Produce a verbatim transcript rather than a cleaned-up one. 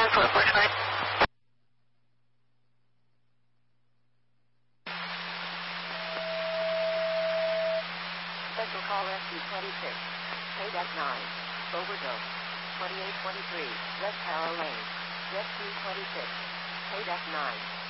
four four five. Special call S C twenty-six. K D E C nine. Overdose. twenty-eight twenty-three. West Tower Lane. Jet two twenty-six. K D E C nine.